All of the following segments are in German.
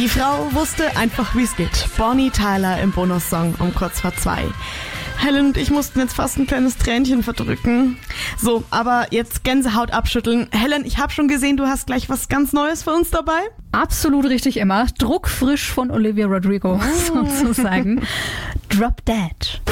Die Frau wusste einfach, wie es geht. Bonnie Tyler im Bonussong um kurz vor 2. Helen und ich mussten jetzt fast ein kleines Tränchen verdrücken. So, aber jetzt Gänsehaut abschütteln. Helen, ich habe schon gesehen, du hast gleich was ganz Neues für uns dabei. Absolut richtig immer. Druckfrisch von Olivia Rodrigo sozusagen. Drop Dead.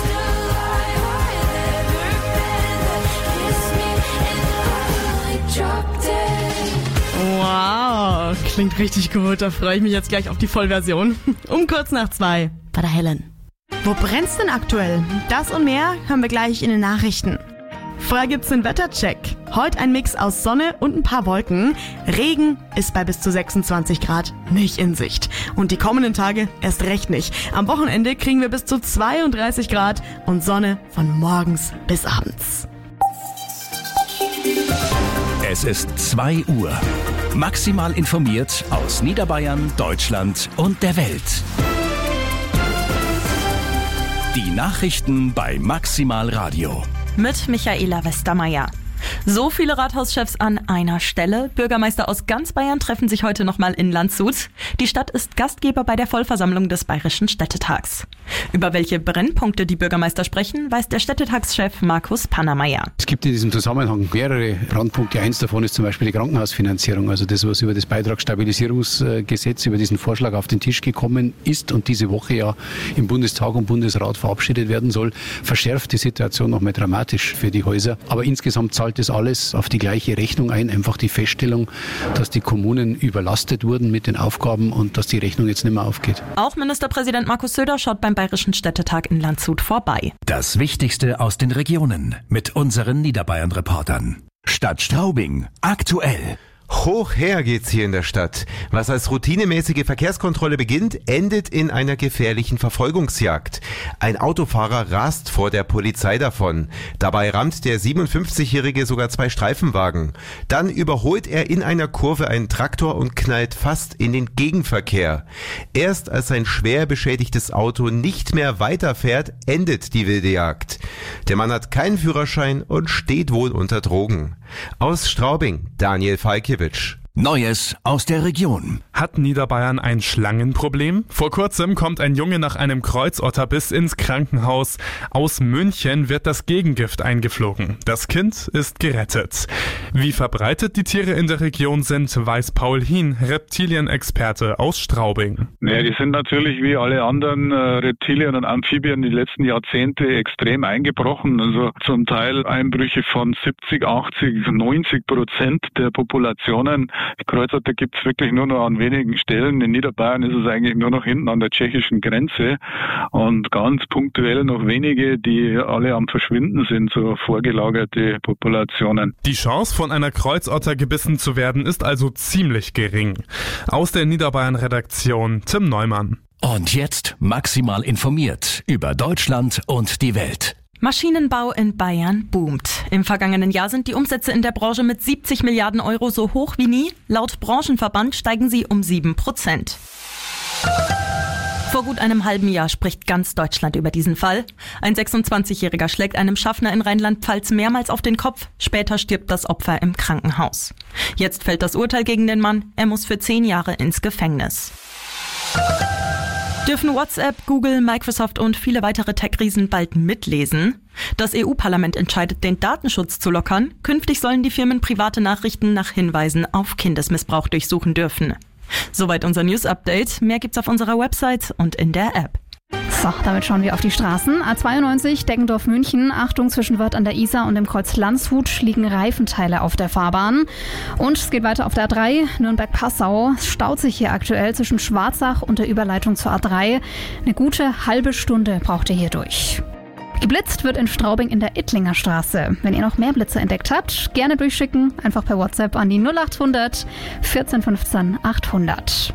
Wow, klingt richtig gut. Da freue ich mich jetzt gleich auf die Vollversion. Um kurz nach 2 bei der Helen. Wo brennt's denn aktuell? Das und mehr hören wir gleich in den Nachrichten. Vorher gibt's den Wettercheck. Heute ein Mix aus Sonne und ein paar Wolken. Regen ist bei bis zu 26 Grad nicht in Sicht. Und die kommenden Tage erst recht nicht. Am Wochenende kriegen wir bis zu 32 Grad und Sonne von morgens bis abends. Es ist 2 Uhr. Maximal informiert aus Niederbayern, Deutschland und der Welt. Die Nachrichten bei Maximal Radio. Mit Michaela Westermeier. So viele Rathauschefs an einer Stelle. Bürgermeister aus ganz Bayern treffen sich heute nochmal in Landshut. Die Stadt ist Gastgeber bei der Vollversammlung des Bayerischen Städtetags. Über welche Brennpunkte die Bürgermeister sprechen, weiß der Städtetagschef Markus Pannermeier. Es gibt in diesem Zusammenhang mehrere Brandpunkte. Eins davon ist zum Beispiel die Krankenhausfinanzierung, also das, was über das Beitragsstabilisierungsgesetz, über diesen Vorschlag auf den Tisch gekommen ist und diese Woche ja im Bundestag und Bundesrat verabschiedet werden soll, verschärft die Situation nochmal dramatisch für die Häuser. Aber insgesamt zahlt das alles auf die gleiche Rechnung ein, einfach die Feststellung, dass die Kommunen überlastet wurden mit den Aufgaben und dass die Rechnung jetzt nicht mehr aufgeht. Auch Ministerpräsident Markus Söder schaut beim Bayerischen Städtetag in Landshut vorbei. Das Wichtigste aus den Regionen mit unseren Niederbayern-Reportern. Stadt Straubing, aktuell. Hoch her geht's hier in der Stadt. Was als routinemäßige Verkehrskontrolle beginnt, endet in einer gefährlichen Verfolgungsjagd. Ein Autofahrer rast vor der Polizei davon. Dabei rammt der 57-Jährige sogar 2 Streifenwagen. Dann überholt er in einer Kurve einen Traktor und knallt fast in den Gegenverkehr. Erst als sein schwer beschädigtes Auto nicht mehr weiterfährt, endet die wilde Jagd. Der Mann hat keinen Führerschein und steht wohl unter Drogen. Aus Straubing, Daniel Falkiewicz. Neues aus der Region. Hat Niederbayern ein Schlangenproblem? Vor kurzem kommt ein Junge nach einem Kreuzotterbiss ins Krankenhaus. Aus München wird das Gegengift eingeflogen. Das Kind ist gerettet. Wie verbreitet die Tiere in der Region sind, weiß Paul Hien, Reptilienexperte aus Straubing. Naja, die sind natürlich wie alle anderen Reptilien und Amphibien die letzten Jahrzehnte extrem eingebrochen. Also zum Teil Einbrüche von 70, 80, 90% der Populationen. Kreuzotter gibt es wirklich nur noch an wenigen Stellen. In Niederbayern ist es eigentlich nur noch hinten an der tschechischen Grenze und ganz punktuell noch wenige, die alle am Verschwinden sind, so vorgelagerte Populationen. Die Chance, von einer Kreuzotter gebissen zu werden, ist also ziemlich gering. Aus der Niederbayern-Redaktion Tim Neumann. Und jetzt maximal informiert über Deutschland und die Welt. Maschinenbau in Bayern boomt. Im vergangenen Jahr sind die Umsätze in der Branche mit 70 Milliarden Euro so hoch wie nie. Laut Branchenverband steigen sie um 7%. Vor gut einem halben Jahr spricht ganz Deutschland über diesen Fall. Ein 26-Jähriger schlägt einem Schaffner in Rheinland-Pfalz mehrmals auf den Kopf. Später stirbt das Opfer im Krankenhaus. Jetzt fällt das Urteil gegen den Mann. Er muss für 10 Jahre ins Gefängnis. Dürfen WhatsApp, Google, Microsoft und viele weitere Tech-Riesen bald mitlesen? Das EU-Parlament entscheidet, den Datenschutz zu lockern. Künftig sollen die Firmen private Nachrichten nach Hinweisen auf Kindesmissbrauch durchsuchen dürfen. Soweit unser News-Update. Mehr gibt's auf unserer Website und in der App. So, damit schauen wir auf die Straßen. A92 Deggendorf-München. Achtung, zwischen Wörth an der Isar und dem Kreuz Landshut liegen Reifenteile auf der Fahrbahn. Und es geht weiter auf der A3 Nürnberg-Passau. Es staut sich hier aktuell zwischen Schwarzach und der Überleitung zur A3. Eine gute halbe Stunde braucht ihr hier durch. Geblitzt wird in Straubing in der Ittlinger Straße. Wenn ihr noch mehr Blitze entdeckt habt, gerne durchschicken. Einfach per WhatsApp an die 0800 14 15 800.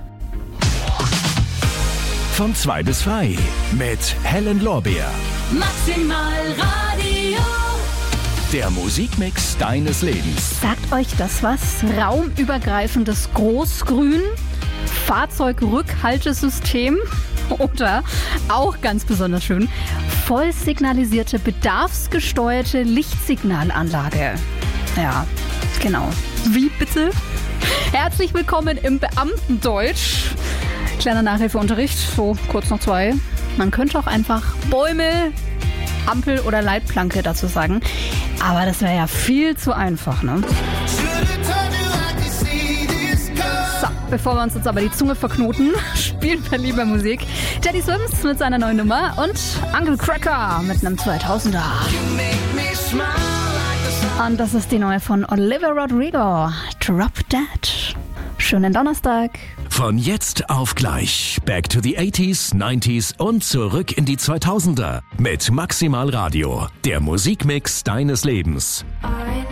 Von 2 bis 3 mit Helen Lorbeer. Maximal Radio. Der Musikmix deines Lebens. Sagt euch das was? Raumübergreifendes Großgrün, Fahrzeugrückhaltesystem oder auch ganz besonders schön, voll signalisierte, bedarfsgesteuerte Lichtsignalanlage. Ja, genau. Wie bitte? Herzlich willkommen im Beamtendeutsch. Kleiner Nachhilfeunterricht, so kurz nach 2. Man könnte auch einfach Bäume, Ampel oder Leitplanke dazu sagen. Aber das wäre ja viel zu einfach, ne? So, bevor wir uns jetzt aber die Zunge verknoten, spielen wir lieber Musik. Teddy Swims mit seiner neuen Nummer und Uncle Cracker mit einem 2000er. Und das ist die neue von Olivia Rodrigo, Drop Dead. Schönen Donnerstag. Von jetzt auf gleich. Back to the 80s, 90s und zurück in die 2000er. Mit Maximal Radio. Der Musikmix deines Lebens.